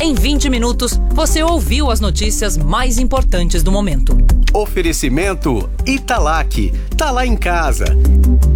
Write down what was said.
Em 20 minutos, você ouviu as notícias mais importantes do momento. Oferecimento Italac. Tá lá em casa.